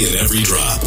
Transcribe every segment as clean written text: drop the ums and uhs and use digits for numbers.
In every drop.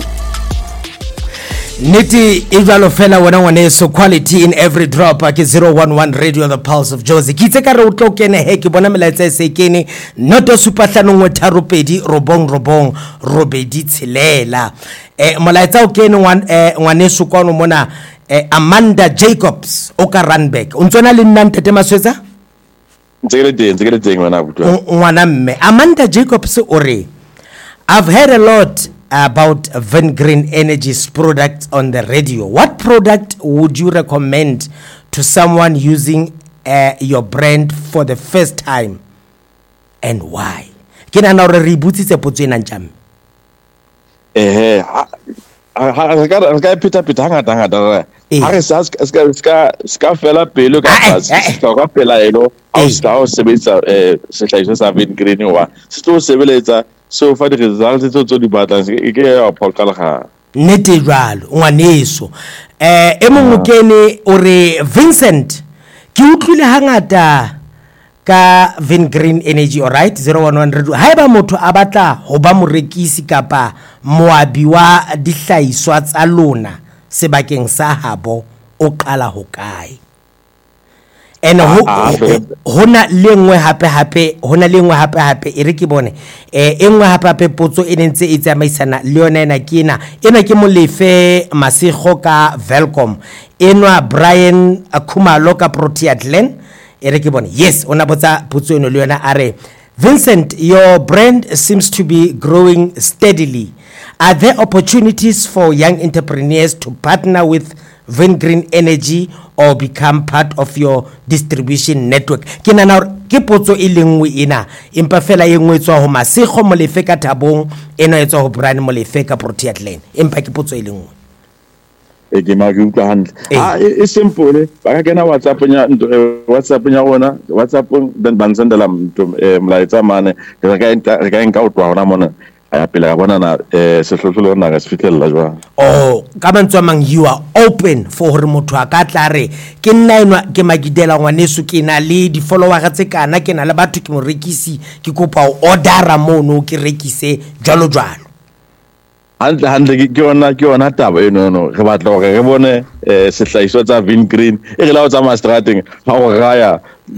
Niti ijalo fela wena ngwaneso, quality in every drop. Ke 011 Radio, the pulse of Jozi. Kitse ka re utlo kene he ke bona melaetsa se kene noto supatlanong we tharupedi robong robedi tshelela. Molaetsa o kene ngwaneso kwa no mona Amanda Jacobs o ka Randburg. O ntsona le nna ntete Maswetsa? Ntsele teng wena butwa. Ngwana mme Amanda Jacobs o re, I've heard a lot about Vin Green Energy's products on the radio. What product would you recommend to someone using your brand for the first time, and why? Kena na re butsitse potso ena ntjame. Ska pita hangata ha re ska fela pelo ka ska fela eno a ska o sebetsa sehlahiswa sa Vin Green wa se tlo sebeletsa so fa di results tso di batla ke ya phokala ga nete jwalo ngwaneso. Mongwe kene o re Vincent ke utlwile hangata ka Vin Green Energy, alright 011 haeba motho a batla ho ba morekisi kapa moabi wa dihlahiswa tsa lona sebakeng sa habo o qala ho kae? And hona lengwe hape e re ke bone engwe hape potso e nentse e tsamaisana le yona ena ke Molefe Masigo ka Velcom enwa Brian Akhumalo ka Protea Glen e re ke bone yes ona botsa potso eno le yona are Vincent, your brand seems to be growing steadily. Are there opportunities for young entrepreneurs to partner with Vin Green Energy or become part of your distribution network? Ke nana ke potso e lengwe ena empa fela e ngwe tswa ho Masigo Molefe ka Thabong eno e tswa ho Brian Molefe ka Protea Glen empa ke potso e lengwe. Ke ma ke utlwa hantle e simple ba ka kena WhatsApp nya rona WhatsApp then ba nsendela molaetsa mane re ka enka o twa hona mona ya pele ga bona na sehlohlolo na ga se fitlhela jwa. Ka mantswe mang you are open for hore motho a ka tla re ke nna enwa ke magidela ngwaneso ke na le di followers tse kana ke na le batho ke mo rekisi ke kopa o ordera mono ke rekise jalo. Handle ke yona taba eno re batla gore re bone sehlahiswa tsa Vin Green e re la o tsama strating ha o raya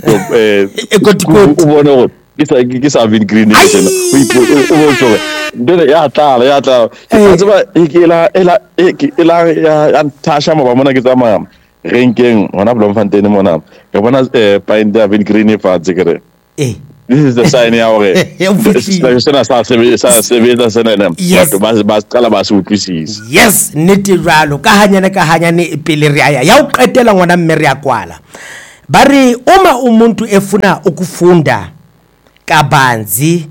o bone gore ke sa Vin Green ena o tlo ndele ya tla tsaba ela ya Tasha mo ba mona ke tsama renkeng hona Bloemfontein mona ke bona paint ya Vin Green e fa tsekere this is the sign ya hore yes nete jalo ka hanyane pele re ya o qetela ngwana mme re akwala bari uma umuntu efuna ukufunda kabanzi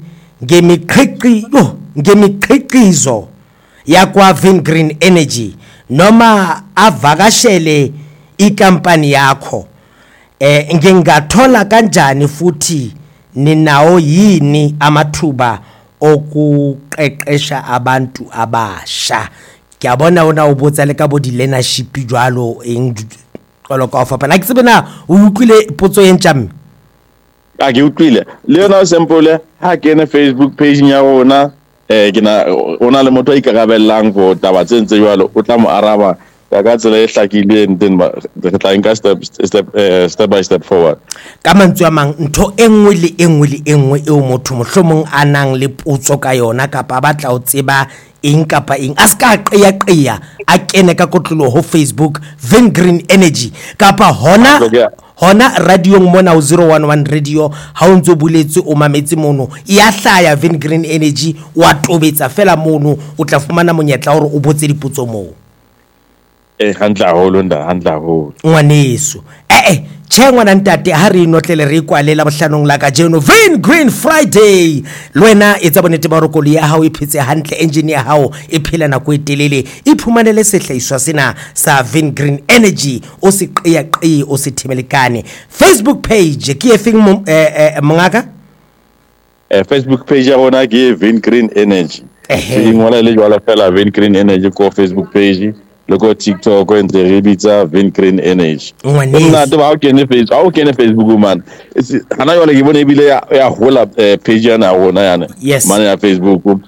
ngemiqhiqizo yakwa Vin Green Energy noma avakashele ikampani yakho ngingathola kanjani futhi ninawo yini amathuba okuqeqesha abantu abasha? Ke abona ona o botsa le ka bo di leadership jwalo eng qolo ka ofa na ke tsebena o utlwile potso e ntjame a ke utlwile le yona simple ha ke na Facebook page ya rona ke na ona le motho a ikarabellang go taba tsentse jwalo o tla mo araba ka tsela e hlakileng then re tla nka step by step forward. Ka mantswe a mang ntho engwe le engwe e o motho mohlomong a nang le potso ka yona kapa batla o tseba eng kapa eng a ska qeya a kene ka kotlolo ho Facebook Vin Green Energy kapa hona radio mona 011 Radio ha o ntse buletse o mametse mono ya hlaya Vin Green Energy wa tobetsa fela mono o tla fumana monyetla hore o botse dipotso moo. Handla holo ngwaneso che ngwana ntate ha re inotlele re ikwalela bohlanong la ka jeno Vin Green Friday lwena etsa bonete ba rokolo ya hao e phetse hantle engine ya hao e phela nako e telele e phumanele sehlahiswa sena sa Vin Green Energy o se qeya o se thimelekane. Facebook page ke efeng mongaka? Facebook page ya rona ke Vin Green Energy e ngola le jwala fela Vin Green Energy ko Facebook page le ko TikTok ko entre re bitsa Vin Green Energy. Nna to ba o kene Facebook man hana yona ke bone ebile ya hola page yana rona yana mana ya Facebook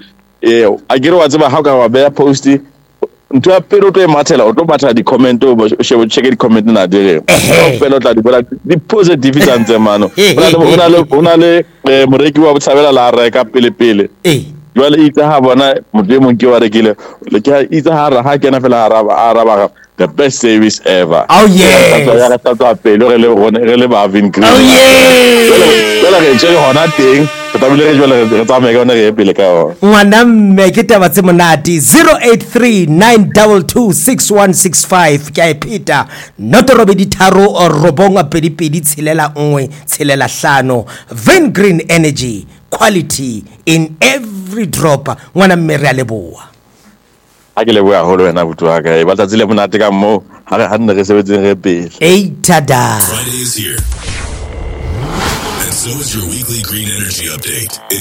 a ke re wa tseba ha ka wa beya post ntho ya pele o tlo e mathela o tlo batla di-comment o checke di-comment na dire fela o tla di bona di-positive tsa ntse mano ho na le moreki wa botshabela la reka pele jwale itse ha bona motho e mong ke wa rekile le ke itse ha kena fela araba the best service ever. Oh yes. Ya ka tsa pele re le ba Vin Green. Oh yes. Wala re tshwere hona teng tabile re jwale re tsamaya ka ona re pele ka ona. Ngwana mme ke taba tse monate 0839226165 ke a ipita notorobedi tharo robonga pedi tshelela nngwe tshelela hlano. Vin Green Energy, quality in every drop. Ngwana mme re a leboa. Ha ke leboa holo wena butu wa ka ba tsatsile monate ka mo ha nne re sebetseng re pele. Tada. Friday is here. And so is your weekly green energy update.